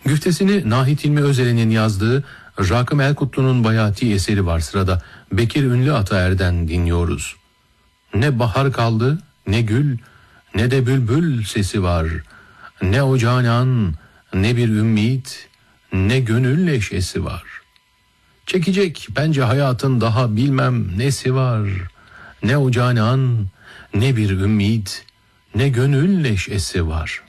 Güftesini Nahit İlmi Özel'in yazdığı Rakım Elkutlu'nun Bayati eseri var sırada. Bekir Ünlü Ataer'den dinliyoruz. Ne bahar kaldı, ne gül, ne de bülbül sesi var. Ne o canan, ne bir ümit, ne gönül neşesi var. Çekecek bence hayatın daha bilmem nesi var. Ne o canan, ne bir ümit, ne gönül neşesi var.